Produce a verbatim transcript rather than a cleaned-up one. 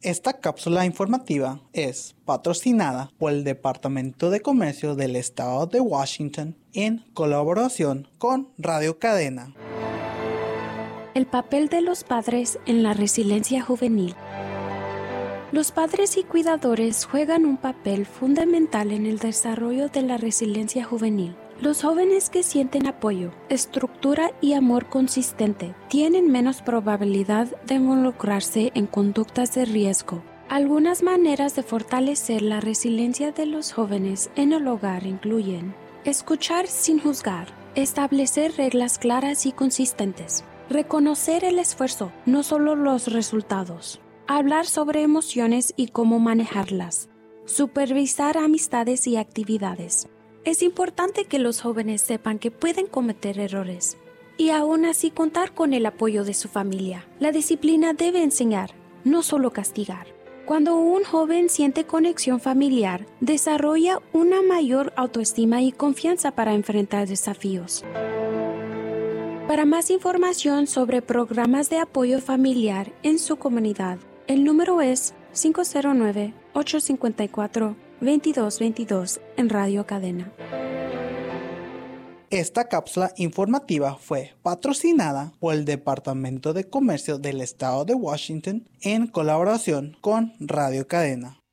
Esta cápsula informativa es patrocinada por el Departamento de Comercio del Estado de Washington en colaboración con Radio Cadena. El papel de los padres en la resiliencia juvenil. Los padres y cuidadores juegan un papel fundamental en el desarrollo de la resiliencia juvenil. Los jóvenes que sienten apoyo, estructura y amor consistente tienen menos probabilidad de involucrarse en conductas de riesgo. Algunas maneras de fortalecer la resiliencia de los jóvenes en el hogar incluyen escuchar sin juzgar, establecer reglas claras y consistentes, reconocer el esfuerzo, no solo los resultados, hablar sobre emociones y cómo manejarlas, supervisar amistades y actividades. Es importante que los jóvenes sepan que pueden cometer errores y aún así contar con el apoyo de su familia. La disciplina debe enseñar, no solo castigar. Cuando un joven siente conexión familiar, desarrolla una mayor autoestima y confianza para enfrentar desafíos. Para más información sobre programas de apoyo familiar en su comunidad, el número es cinco cero nueve, ocho cinco cuatro, veintidós veintidós en Radio Cadena. Esta cápsula informativa fue patrocinada por el Departamento de Comercio del Estado de Washington en colaboración con Radio Cadena.